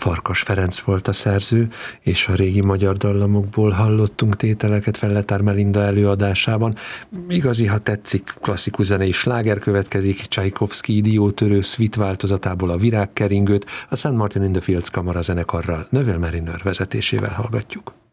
Farkas Ferenc volt a szerző, és a régi magyar dallamokból hallottunk tételeket Felletár Melinda előadásában. Igazi, ha tetszik, klasszikus zenei sláger következik, Csajkovszky Idiótörő szvit változatából a Virágkeringőt, a St. Martin in the Fields kamarazenekarral, Neville Mariner vezetésével hallgatjuk.